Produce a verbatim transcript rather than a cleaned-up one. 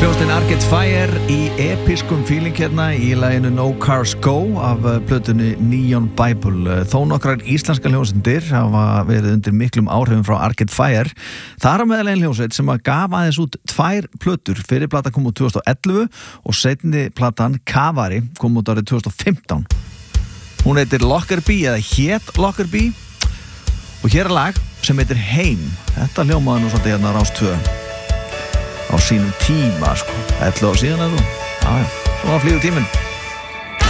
Hljómsveitin Arcade Fire í episkum feeling hérna í laginu No Cars Go af plötunni Neon Bible. Þó nokkrar íslenskar hljómsveitir hafa verið undir miklum áhrifum frá Arcade Fire. Það er meðal ein hljómsveit sem að gaf aðeins út tvær plötur. Fyrri plata kom út tvö þúsund og ellefu og seinni platan Kavari kom út árið tvö þúsund og fimmtán. Hún heitir Lockerbie eða hét Lockerbie og hér er lag sem heitir Heim. Þetta hljómaði nú svolítið hérna á Rás tvö á sínum tíma, sko. ellefu ár síðan eða svo. Já, já, svona flýgur tíminn.